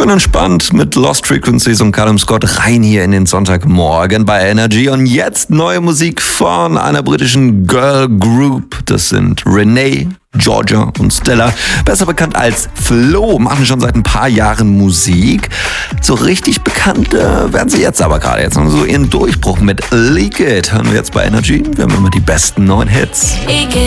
Schön entspannt mit Lost Frequencies und Callum Scott rein hier in den Sonntagmorgen bei Energy. Und jetzt neue Musik von einer britischen Girl Group. Das sind Renee, Georgia und Stella, besser bekannt als Flo, machen schon seit ein paar Jahren Musik. So richtig bekannt werden sie jetzt aber gerade. Jetzt haben sie so ihren Durchbruch mit Leak It. Hören wir jetzt bei Energy. Wir haben immer die besten neuen Hits.